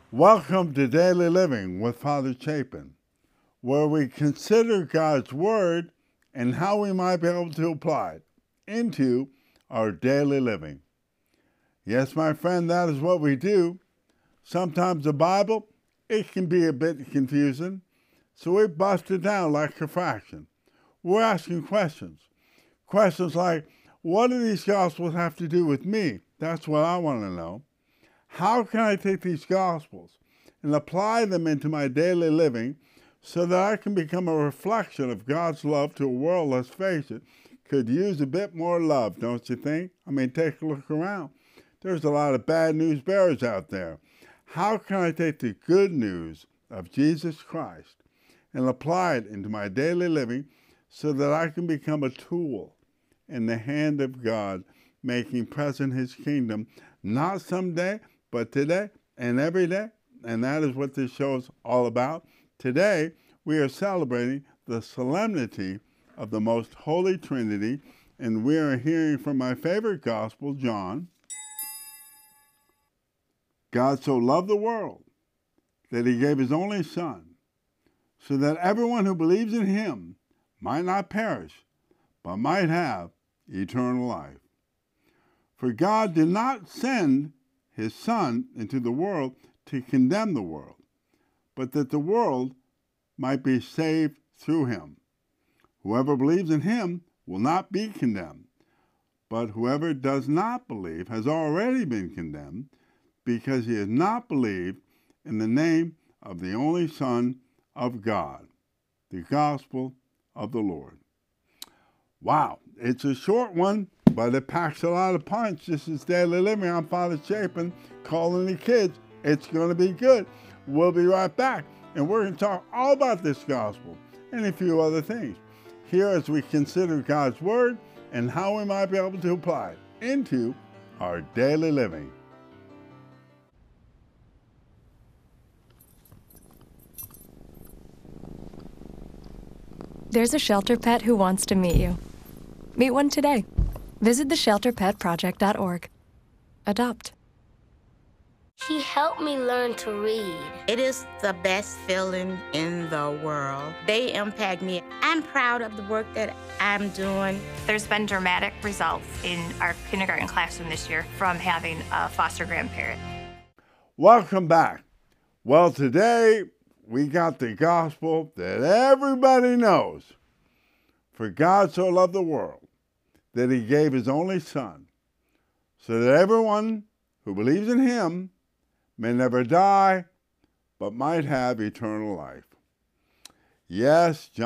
Welcome to Daily Living with Father Chapin, where we consider God's Word and how we might be able to apply it into our daily living. Yes, my friend, that is what we do. Sometimes the Bible, it can be a bit confusing, so we bust it down like a fraction. We're asking questions. Questions like, what do these Gospels have to do with me? That's what I want to know. How can I take these Gospels and apply them into my daily living so that I can become a reflection of God's love to a world, let's face it, could use a bit more love, don't you think? I mean, take a look around. There's a lot of bad news bearers out there. How can I take the good news of Jesus Christ and apply it into my daily living so that I can become a tool in the hand of God, making present His kingdom, not someday, but today and every day. And that is what this show is all about. Today, we are celebrating the solemnity of the Most Holy Trinity, and we are hearing from my favorite gospel, John. God so loved the world that He gave His only Son, so that everyone who believes in Him might not perish, but might have eternal life. For God did not send His Son into the world to condemn the world, but that the world might be saved through Him. Whoever believes in Him will not be condemned, but whoever does not believe has already been condemned, because he has not believed in the name of the only Son of God. The Gospel of the Lord. Wow, it's a short one, but it packs a lot of punch. This is Daily Living. I'm Father Chapin, calling the kids. It's going to be good. We'll be right back, and we're going to talk all about this gospel and a few other things here as we consider God's Word and how we might be able to apply it into our daily living. There's a shelter pet who wants to meet you. Meet one today. Visit theshelterpetproject.org. Adopt. He helped me learn to read. It is the best feeling in the world. They impact me. I'm proud of the work that I'm doing. There's been dramatic results in our kindergarten classroom this year from having a foster grandparent. Welcome back. Well, today we got the gospel that everybody knows. For God so loved the world that He gave His only Son, so that everyone who believes in Him may never die, but might have eternal life. Yes, John.